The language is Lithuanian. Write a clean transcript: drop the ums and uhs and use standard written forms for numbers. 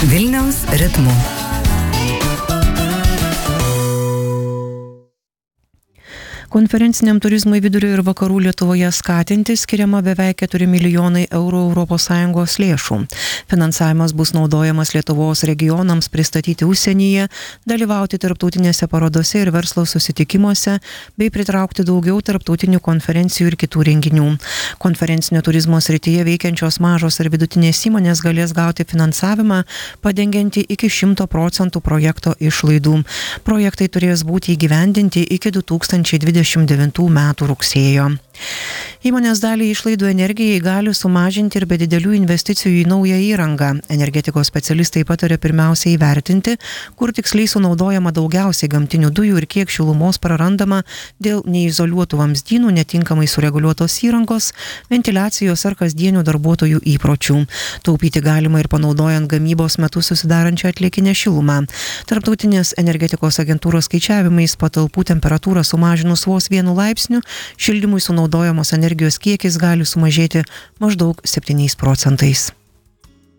Vilniaus ritmu. Konferenciniam turizmui vidurio ir vakarų Lietuvoje skatinti skiriama beveik 4 milijonai eurų ES lėšų. Finansavimas bus naudojamas Lietuvos regionams pristatyti užsienyje, dalyvauti tarptautinėse parodose ir verslo susitikimuose, bei pritraukti daugiau tarptautinių konferencijų ir kitų renginių. Konferencinio turizmo srityje veikiančios mažos ir vidutinės įmonės galės gauti finansavimą, padengianti iki 100% projekto išlaidų. Projektai turės būti įgyvendinti iki 2029 metų rugsėjo. Įmonės dalį išlaidų energijai gali sumažinti ir be didelių investicijų į naują įrangą. Energetikos specialistai pataria pirmiausia įvertinti, kur tiksliai sunaudojama daugiausiai gamtinių dujų ir kiek šilumos prarandama dėl neizoliuotų vamzdynų, netinkamai sureguliuotos įrangos, ventiliacijos ar kasdienių darbuotojų įpročių. Taupyti galima ir panaudojant gamybos metu susidarančią atliekinę šilumą. Tarptautinės energetikos agentūros skaičiavimais patalpų temperatūrą sumažinus vos 1 laipsniu, šildymui sunaudojamos energijos kiekis gali sumažėti maždaug 7%.